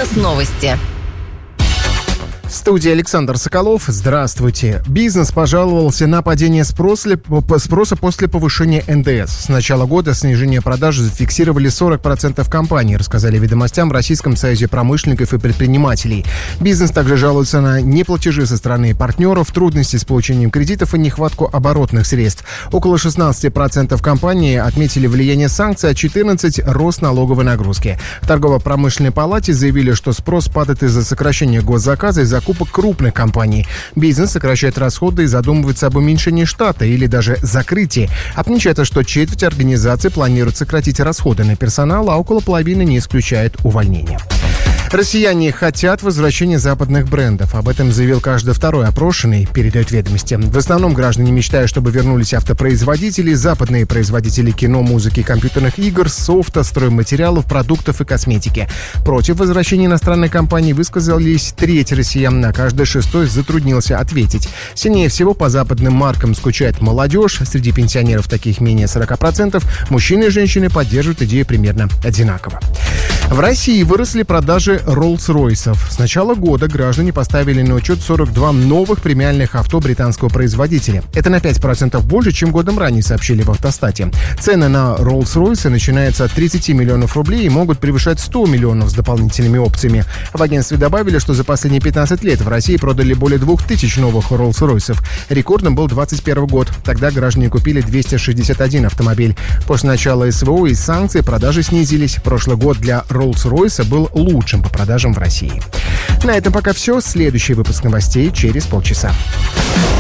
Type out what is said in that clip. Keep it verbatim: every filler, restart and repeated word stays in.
Сейчас новости. В студии Александр Соколов. Здравствуйте. Бизнес пожаловался на падение спроса после повышения эн дэ эс. С начала года снижение продаж зафиксировали сорок процентов компаний, рассказали «Ведомостям» в Российском союзе промышленников и предпринимателей. Бизнес также жалуется на неплатежи со стороны партнеров, трудности с получением кредитов и нехватку оборотных средств. Около шестнадцать процентов компаний отметили влияние санкций, а четырнадцать процентов – рост налоговой нагрузки. В торгово-промышленной палате заявили, что спрос падает из-за сокращения госзаказа и закупок крупных компаний. Бизнес сокращает расходы и задумывается об уменьшении штата или даже закрытии. Отмечается, что четверть организаций планирует сократить расходы на персонал, а около половины не исключает увольнения. Россияне хотят возвращения западных брендов. Об этом заявил каждый второй опрошенный, передает «Ведомости». В основном граждане мечтают, чтобы вернулись автопроизводители, западные производители кино, музыки, компьютерных игр, софта, стройматериалов, продуктов и косметики. Против возвращения иностранной компании высказались треть россиян, а каждый шестой затруднился ответить. Сильнее всего по западным маркам скучает молодежь. Среди пенсионеров таких менее сорок процентов. Мужчины и женщины поддерживают идею примерно одинаково. В России выросли продажи Rolls-Royce'ов. С начала года граждане поставили на учет сорок два новых премиальных авто британского производителя. Это на пять процентов больше, чем годом ранее, сообщили в «Автостате». Цены на Rolls-Royce начинаются от тридцати миллионов рублей и могут превышать сто миллионов с дополнительными опциями. В агентстве добавили, что за последние пятнадцать лет в России продали более двух тысяч новых Rolls-Royce'ов. Рекордным был двадцать первый год. Тогда граждане купили двести шестьдесят один автомобиль. После начала эс вэ о и санкций продажи снизились. Прошлый год для Rolls-Royce был лучшим по продажам в России. На этом пока все. Следующий выпуск новостей через полчаса.